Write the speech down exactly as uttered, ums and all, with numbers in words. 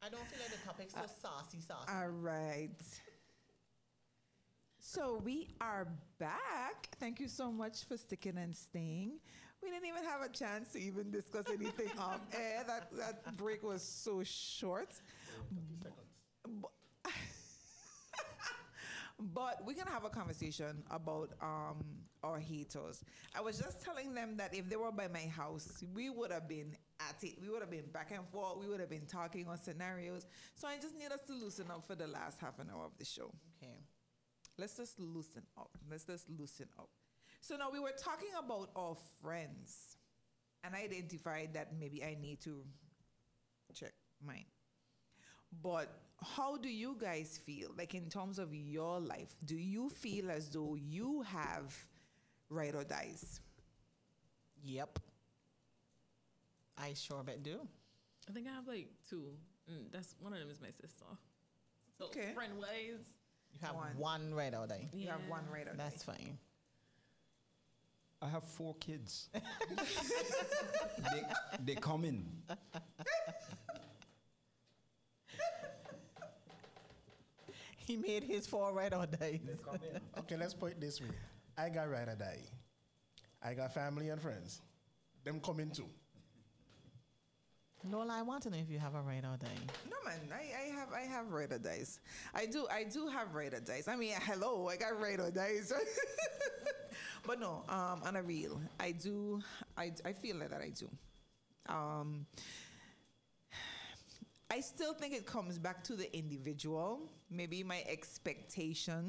I don't feel like the topic's so saucy, saucy. All right. So we are back. Thank you so much for sticking and staying. We didn't even have a chance to even discuss anything off air. That that break was so short. Seconds. But, but we're gonna have a conversation about um, our haters. I was just telling them that if they were by my house, we would have been at it. We would have been back and forth. We would have been talking on scenarios. So I just need us to loosen up for the last half an hour of the show. Okay. Let's just loosen up. Let's just loosen up. So now we were talking about our friends, and I identified that maybe I need to check mine. But how do you guys feel? Like in terms of your life, do you feel as though you have ride or dies? Yep. I sure bet do. I think I have like two. Mm, that's one of them is my sister. So Okay. friend wise. You have One. one, right out there. You have Yeah. one ride or die. That's fine. I have four kids. they, they come in. He made his four right or days. Okay, let's put it this way. I got ride or die. I got family and friends. Them coming too. Lola, I want to know if you have a right or die. No man, I, I have I have ride or dies. I do I do have ride or dies. I mean, hello, I got ride or dies. But no, um, on a real, I do I I feel like that I do. Um, I still think it comes back to the individual. Maybe my expectation